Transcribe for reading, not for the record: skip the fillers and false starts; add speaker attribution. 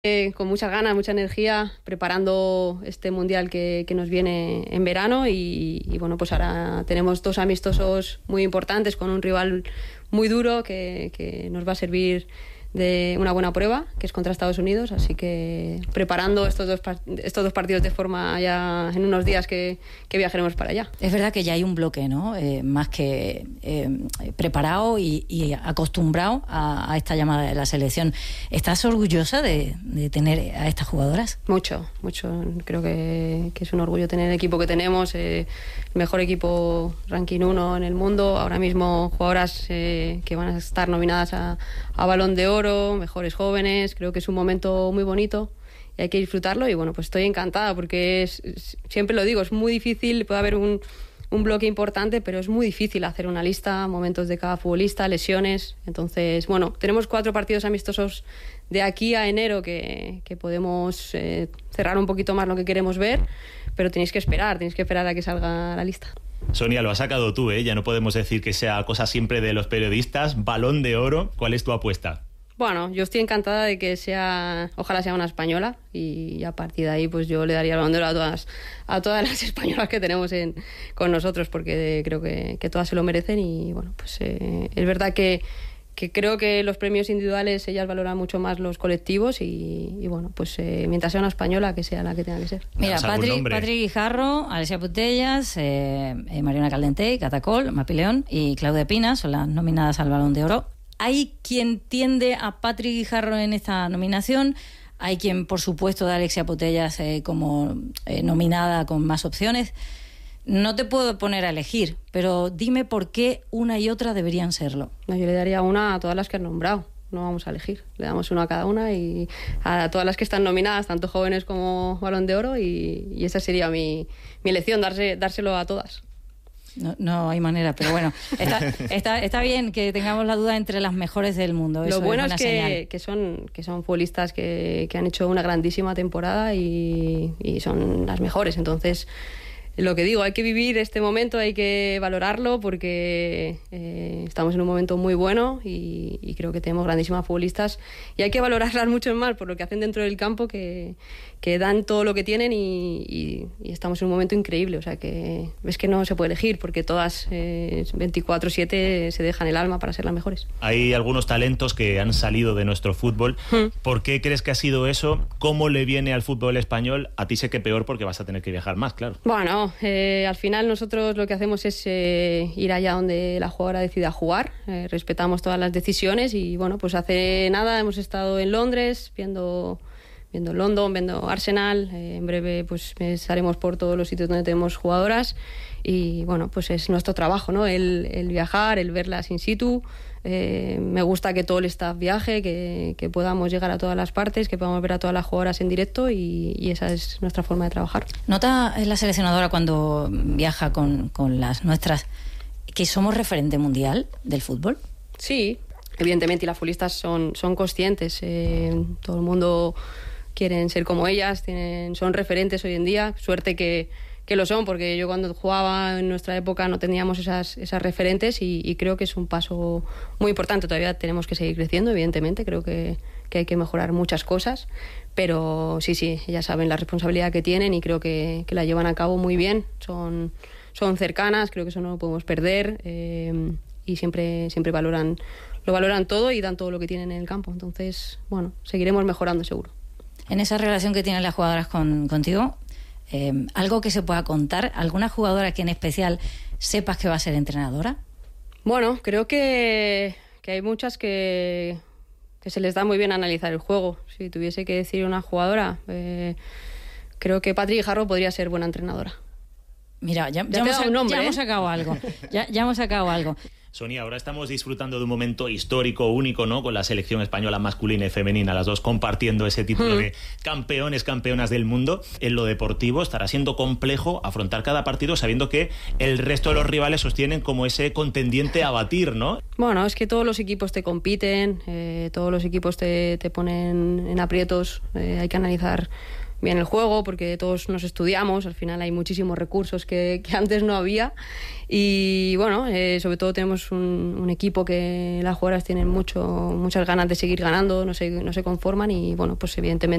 Speaker 1: Con muchas ganas, mucha energía, preparando este mundial que nos viene en verano y bueno, pues ahora tenemos 2 amistosos muy importantes con un rival muy duro que nos va a servir de una buena prueba, que es contra Estados Unidos, así que preparando estos dos partidos de forma ya en unos días que viajaremos para allá.
Speaker 2: Es verdad que ya hay un bloque, ¿no? Más que preparado y acostumbrado a esta llamada de la selección. ¿Estás orgullosa de tener a estas jugadoras?
Speaker 1: Mucho. Creo que es un orgullo tener el equipo que tenemos, el mejor equipo ranking 1 en el mundo. Ahora mismo jugadoras que van a estar nominadas a Balón de Oro, mejores jóvenes. Creo que es un momento muy bonito y hay que disfrutarlo y bueno, pues estoy encantada porque siempre lo digo, es muy difícil, puede haber un bloque importante, pero es muy difícil hacer una lista, momentos de cada futbolista, lesiones. Entonces, bueno, tenemos 4 partidos amistosos de aquí a enero que podemos cerrar un poquito más lo que queremos ver, pero tenéis que esperar a que salga la lista.
Speaker 3: Sonia, lo has sacado tú, ¿eh? Ya no podemos decir que sea cosa siempre de los periodistas. Balón de Oro, ¿cuál es tu apuesta?
Speaker 1: Bueno, yo estoy encantada de que ojalá sea una española y a partir de ahí pues yo le daría el Balón de Oro a todas las españolas que tenemos con nosotros, porque creo que todas se lo merecen y bueno, pues es verdad que creo que los premios individuales ellas valoran mucho más los colectivos y bueno, pues mientras sea una española, que sea la que tenga que ser.
Speaker 2: Mira, Patri Guijarro, Alessia Putellas, Mariona Caldentey, Catacol, Mapi León y Claudia Pina son las nominadas al Balón de Oro. Hay quien tiende a Patri Guijarro en esta nominación, hay quien, por supuesto, da a Alessia Putellas como nominada con más opciones. No te puedo poner a elegir, pero dime por qué una y otra deberían serlo.
Speaker 1: No, yo le daría una a todas las que han nombrado. No vamos a elegir. Le damos una a cada una y a todas las que están nominadas, tanto jóvenes como Balón de Oro, y esa sería mi elección, dárselo a todas.
Speaker 2: No hay manera, pero bueno, está bien que tengamos la duda entre las mejores del mundo.
Speaker 1: Lo bueno es que son futbolistas que han hecho una grandísima temporada y son las mejores, entonces lo que digo, hay que vivir este momento, hay que valorarlo porque estamos en un momento muy bueno y creo que tenemos grandísimas futbolistas y hay que valorarlas mucho más por lo que hacen dentro del campo, que dan todo lo que tienen y estamos en un momento increíble. O sea que ves que no se puede elegir porque todas 24/7 se dejan el alma para ser las mejores.
Speaker 3: Hay algunos talentos que han salido de nuestro fútbol. ¿Por qué crees que ha sido eso? ¿Cómo le viene al fútbol español? A ti sé que peor porque vas a tener que viajar más, claro.
Speaker 1: Bueno, al final nosotros lo que hacemos es ir allá donde la jugadora decida jugar. Respetamos todas las decisiones y bueno, pues hace nada hemos estado en Londres viendo London, viendo Arsenal. En breve pues estaremos por todos los sitios donde tenemos jugadoras y bueno, pues es nuestro trabajo, ¿no? El viajar, el verlas in situ. Me gusta que todo el staff viaje, que podamos llegar a todas las partes, que podamos ver a todas las jugadoras en directo y esa es nuestra forma de trabajar.
Speaker 2: ¿Nota la seleccionadora cuando viaja con las nuestras que somos referente mundial del fútbol?
Speaker 1: Sí, evidentemente, y las futbolistas son conscientes. Todo el mundo quieren ser como ellas, son referentes hoy en día. Suerte que lo son, porque yo cuando jugaba en nuestra época no teníamos esas referentes y creo que es un paso muy importante. Todavía tenemos que seguir creciendo, evidentemente. Creo que hay que mejorar muchas cosas, pero sí, ellas saben la responsabilidad que tienen y creo que la llevan a cabo muy bien. Son cercanas, creo que eso no lo podemos perder y siempre lo valoran todo y dan todo lo que tienen en el campo. Entonces, bueno, seguiremos mejorando seguro.
Speaker 2: En esa relación que tienen las jugadoras contigo, ¿algo que se pueda contar? ¿Alguna jugadora que en especial sepas que va a ser entrenadora?
Speaker 1: Bueno, creo que hay muchas que se les da muy bien analizar el juego. Si tuviese que decir una jugadora, creo que Patri Guijarro podría ser buena entrenadora.
Speaker 2: Mira, ya hemos sacado algo. Ya hemos sacado algo.
Speaker 3: Sonia, ahora estamos disfrutando de un momento histórico, único, ¿no? Con la selección española masculina y femenina, las dos compartiendo ese título de campeonas del mundo. En lo deportivo estará siendo complejo afrontar cada partido sabiendo que el resto de los rivales sostienen como ese contendiente a batir, ¿no?
Speaker 1: Bueno, es que todos los equipos te compiten, todos los equipos te ponen en aprietos, hay que analizar bien el juego, porque todos nos estudiamos, al final hay muchísimos recursos que antes no había, y bueno, sobre todo tenemos un equipo que las jugadoras tienen muchas ganas de seguir ganando, no se conforman, y bueno, pues evidentemente